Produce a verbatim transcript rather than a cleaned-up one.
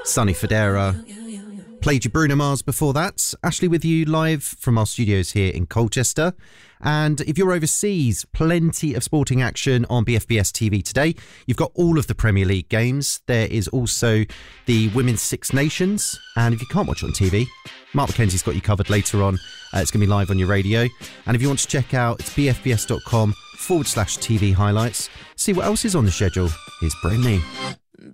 Sonny Fodera. Played you Bruno Mars before that. Ashley with you live from our studios here in Colchester. And if you're overseas, plenty of sporting action on B F B S T V today. You've got all of the Premier League games. There is also the Women's Six Nations. And if you can't watch it on T V, Mark Mackenzie's got you covered later on. Uh, it's going to be live on your radio. And if you want to check out, it's bfbs.com forward slash TV highlights. See what else is on the schedule. Here's Britney.